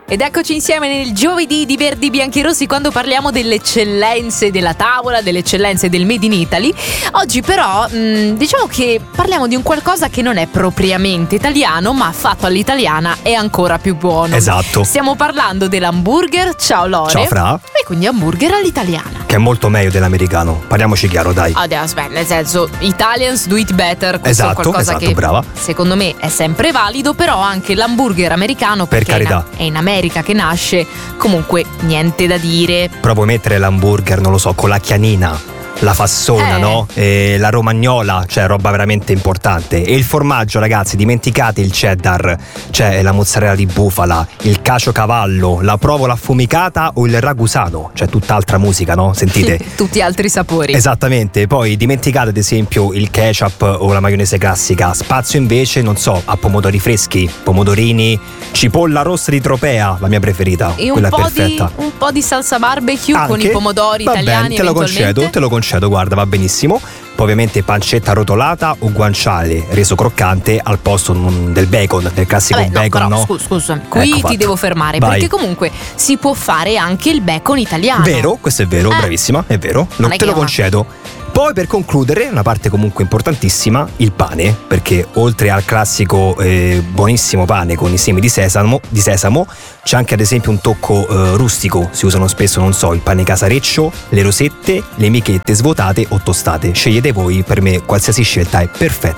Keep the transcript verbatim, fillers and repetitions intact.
Ed eccoci insieme nel giovedì di Verdi Bianchi Rossi, quando parliamo delle eccellenze della tavola, delle eccellenze del Made in Italy. Oggi però mh, diciamo che parliamo di un qualcosa che non è propriamente italiano, ma fatto all'italiana è ancora più buono. Esatto. Stiamo parlando dell'hamburger. Ciao Lore. Ciao Fra. E quindi hamburger all'italiana, che è molto meglio dell'americano, parliamoci chiaro, dai. Adesso, beh, nel senso, Italians do it better. Questo Esatto, è qualcosa esatto, che brava. secondo me è sempre valido, però anche l'hamburger americano, Per perché carità. è in America che nasce, comunque niente da dire. Però puoi mettere l'hamburger, non lo so, con la chianina, la fassona, Eh. no? E la romagnola, cioè roba veramente importante. E il formaggio, ragazzi, dimenticate il cheddar, cioè la mozzarella di bufala, il caciocavallo, la provola affumicata o il ragusano, cioè tutt'altra musica, no? Sentite? Tutti altri sapori. Esattamente. Poi dimenticate ad esempio il ketchup o la maionese classica. Spazio invece, non so, a pomodori freschi, pomodorini, cipolla rossa di Tropea, la mia preferita, E un quella po' perfetta. di un po' di salsa barbecue con Anche? i pomodori Va italiani, bene, te lo eventualmente. concedo, te lo concedo, guarda, va benissimo. Poi ovviamente pancetta arrotolata o guanciale reso croccante al posto mm, del bacon, del classico Vabbè, no, bacon, però, no? scusa, scusa, qui Ecco ti fatto. devo fermare. Vai. Perché comunque si può fare anche il bacon italiano. Vero, questo è vero, Eh. bravissima, è vero, Non lo, è te che lo no. concedo. Poi per concludere, una parte comunque importantissima, il pane, perché oltre al classico eh, buonissimo pane con i semi di sesamo, di sesamo, c'è anche ad esempio un tocco eh, rustico, si usano spesso, non so, il pane casareccio, le rosette, le michette svuotate o tostate. Scegliete voi, per me qualsiasi scelta è perfetta.